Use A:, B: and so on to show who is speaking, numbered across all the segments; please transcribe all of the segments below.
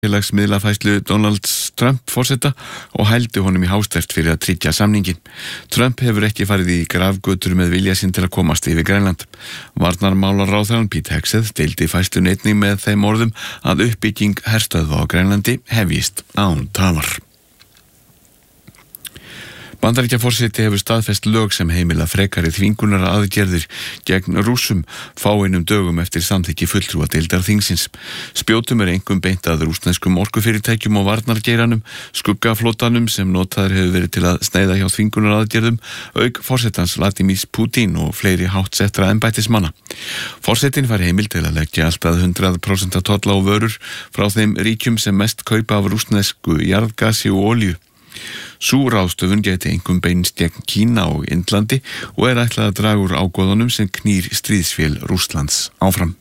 A: félagsmiðlafærslu Donald Trump forseta og hældi honum í hástert fyrir að tryggja samningin. Trump hefur ekki farið í grafgötur með vilja sinn til að komast yfir Grænland. Varnarmálaráðherrann Pete Hegseth deildi færslunni einnig með þeim orðum að uppbygging herstöðva á Grænlandi hefjist án tafar. Bandaríkjaforseti hefur staðfest lög sem heimila frekari þvingunar aðgerðir gegn Rússum fáeinum dögum eftir samþykki fulltrúadeildar þingsins. Spjótum einkum beint að rússneskum orkufyrirtækjum og varnargeiranum, skuggaflotanum sem notaður hefur verið til að sneiða hjá þvingunar aðgerðum, auk forsetans Vladimir Putin og fleiri háttsettra embættismanna. Forsetin fær heimild til að leggja alltaf 100% tolla á vörur frá þeim ríkjum sem mest kaupa af rússnesku jarðgasi og olíu. Sú ráðstöfun gæti einkum beinst gegn Kína og Indlandi og ætlað að draga úr ágóðunum sem knýr stríðsvél Rússlands áfram.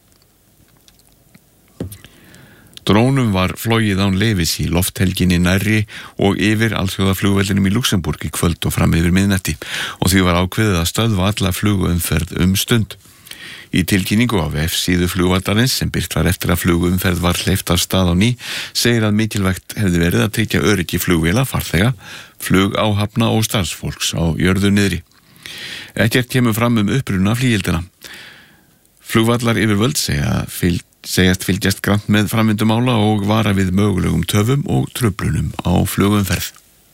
A: Drónum var flogið án leyfis í lofthelginni nærri og yfir alþjóðaflugvellinum í Luxemburg í kvöld og fram yfir miðnætti og því var ákveðið að stöðva alla flugumferð stund. Í tilkynningu á vefsíðu flugvallarins sem birt var eftir að flugumferð var hleypt af stað á ný segir að mikilvægt hefði verið að tryggja öryggi flugvéla, farþega, flugáhafna og starfsfólks á jörðu niðri. Ekkert kemur fram uppruna flugvéldina. Flugvallar yfirvöld segjast fylgjast grannt með framvindu mála og vara við mögulegum töfum og truflunum á flugumferð.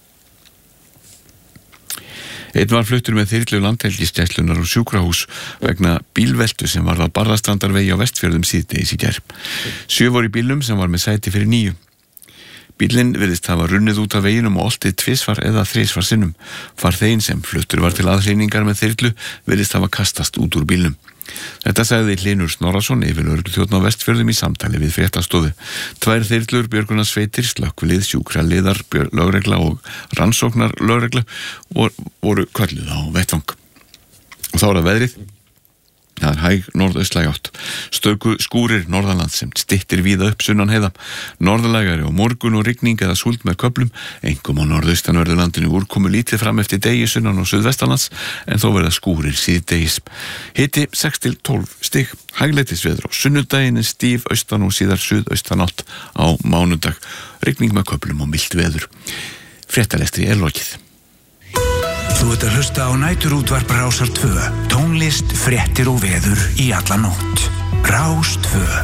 A: Einn var fluttur með þyrlu landhelgisgæslunnar og sjúkrahús vegna bílveltu sem varð á Barðastrandarvegi á Vestfjörðum síðdegis í gær. 7 voru í bílnum sem var með sæti fyrir 9. Bílinn virðist hafa runnið út af veginum og oltið 2 eða 3 sinnum. Farþeginn sem fluttur var til aðhlýningar með þyrlu virðist hafa kastast út úr bílnum. Þetta sagði Hlynur Snorrason yfirlögregluþjónn á Vestfjörðum í samtali við fréttastofu. 2 þyrlur, björgunarsveitir, slökkvilið, sjúkraliðar, lögregla og rannsóknar lögregla voru kölluð á vettvang. Og þá er það veðrið. Það er hæg norðaustlæg átt. Stöku skúrir norðanlands sem styttir víða upp sunnan heiða. Norðlægari og morgun og rigning eða súld með köflum, einkum á norðaustanverðu landinu úrkomu lítið fram eftir degi sunnan og suðvestanlands, en þó verða skúrir síðdegis. Hiti 6 til 12 stig, hæglætisveður á sunnudaginn en stíf austan og síðar suðaustanátt á mánudag. Rigning með köflum og milt veður. Fréttalestri lokið.
B: Þú ert að hlusta á næturútvarp Rásar 2. Tónlist, fréttir og veður í alla nótt. Rás 2.